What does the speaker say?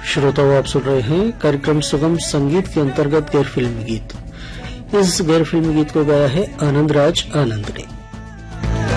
श्रोताओं, आप सुन रहे हैं कार्यक्रम सुगम संगीत के अंतर्गत गैर फिल्मी गीत। इस गैर फिल्मी गीत को गाया है आनंद राज आनंद ने।